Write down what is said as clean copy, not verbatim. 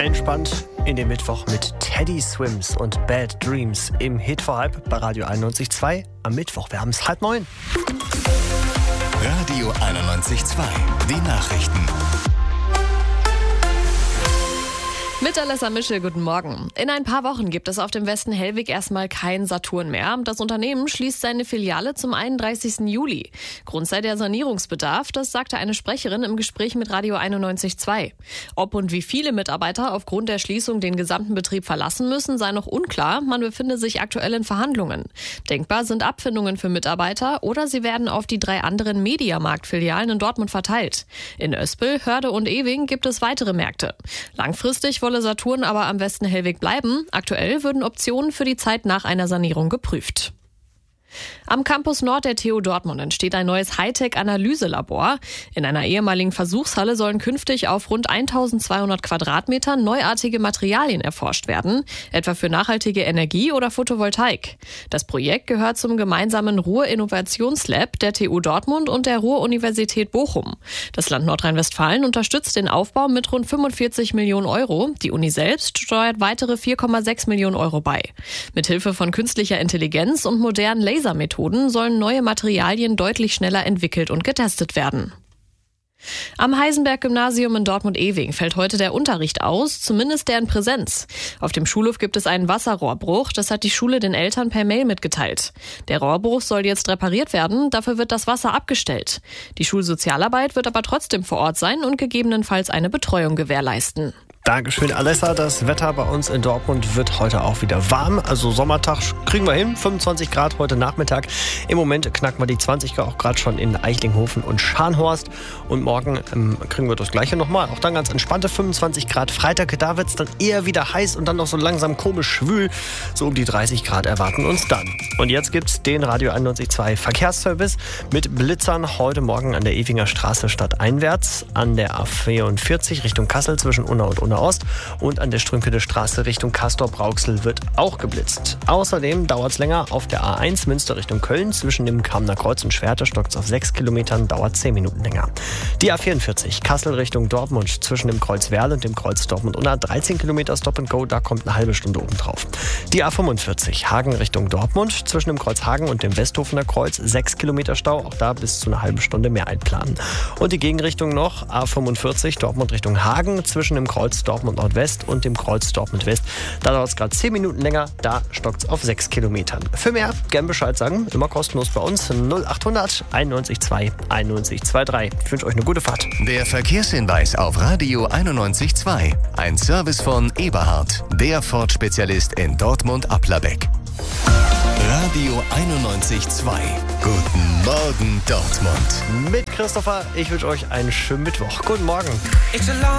Entspannt in den Mittwoch mit Teddy Swims und Bad Dreams im Hit for Hype bei Radio 91.2 am Mittwoch. Wir haben es 8:30. Radio 91.2, die Nachrichten. Mit Alessa Mischel, guten Morgen. In ein paar Wochen gibt es auf dem Westen Hellwig erstmal kein Saturn mehr. Das Unternehmen schließt seine Filiale zum 31. Juli. Grund sei der Sanierungsbedarf, das sagte eine Sprecherin im Gespräch mit Radio 91.2. Ob und wie viele Mitarbeiter aufgrund der Schließung den gesamten Betrieb verlassen müssen, sei noch unklar. Man befinde sich aktuell in Verhandlungen. Denkbar sind Abfindungen für Mitarbeiter oder sie werden auf die 3 anderen Mediamarkt-Filialen in Dortmund verteilt. In Öspel, Hörde und Ewing gibt es weitere Märkte. Langfristig wolle Saturn aber am Westen Hellwig bleiben. Aktuell würden Optionen für die Zeit nach einer Sanierung geprüft. Am Campus Nord der TU Dortmund entsteht ein neues Hightech-Analyselabor. In einer ehemaligen Versuchshalle sollen künftig auf rund 1200 Quadratmetern neuartige Materialien erforscht werden, etwa für nachhaltige Energie oder Photovoltaik. Das Projekt gehört zum gemeinsamen Ruhr-Innovationslab der TU Dortmund und der Ruhr-Universität Bochum. Das Land Nordrhein-Westfalen unterstützt den Aufbau mit rund 45 Millionen Euro. Die Uni selbst steuert weitere 4,6 Millionen Euro bei. Mithilfe von künstlicher Intelligenz und modernen Lasermethoden sollen neue Materialien deutlich schneller entwickelt und getestet werden. Am Heisenberg-Gymnasium in Dortmund-Ewing fällt heute der Unterricht aus, zumindest der in Präsenz. Auf dem Schulhof gibt es einen Wasserrohrbruch, das hat die Schule den Eltern per Mail mitgeteilt. Der Rohrbruch soll jetzt repariert werden, dafür wird das Wasser abgestellt. Die Schulsozialarbeit wird aber trotzdem vor Ort sein und gegebenenfalls eine Betreuung gewährleisten. Dankeschön, Alessa. Das Wetter bei uns in Dortmund wird heute auch wieder warm. Also Sommertag kriegen wir hin, 25 Grad heute Nachmittag. Im Moment knacken wir die 20 auch gerade schon in Eichlinghofen und Scharnhorst. Und morgen kriegen wir das Gleiche nochmal. Auch dann ganz entspannte 25 Grad. Freitag, da wird es dann eher wieder heiß und dann noch so langsam komisch schwül. So um die 30 Grad erwarten uns dann. Und jetzt gibt's den Radio 91.2 Verkehrsservice mit Blitzern heute Morgen an der Ewinger Straße stadteinwärts, an der A44 Richtung Kassel zwischen Unna und Unna Ost und an der Strünkede Straße Richtung Castor-Brauxel wird auch geblitzt. Außerdem dauert es länger auf der A1 Münster Richtung Köln. Zwischen dem Kamener Kreuz und Schwerte stockt es auf 6 Kilometern, dauert 10 Minuten länger. Die A44 Kassel Richtung Dortmund zwischen dem Kreuz Werl und dem Kreuz Dortmund-Unna 13 Kilometer Stop and Go, da kommt eine halbe Stunde oben drauf. Die A45 Hagen Richtung Dortmund zwischen dem Kreuz Hagen und dem Westhofener Kreuz 6 Kilometer Stau, auch da bis zu einer halben Stunde mehr einplanen. Und die Gegenrichtung noch A45 Dortmund Richtung Hagen zwischen dem Kreuz Dortmund Nordwest und dem Kreuz Dortmund West. Da dauert es gerade 10 Minuten länger, da stockt es auf 6 Kilometern. Für mehr gern Bescheid sagen, immer kostenlos bei uns 0800 91.2 9123. Ich wünsche euch eine gute Fahrt. Der Verkehrshinweis auf Radio 91.2. Ein Service von Eberhard, der Ford-Spezialist in Dortmund-Applerbeck. Radio 91.2. Guten Morgen Dortmund. Mit Christopher, ich wünsche euch einen schönen Mittwoch. Guten Morgen.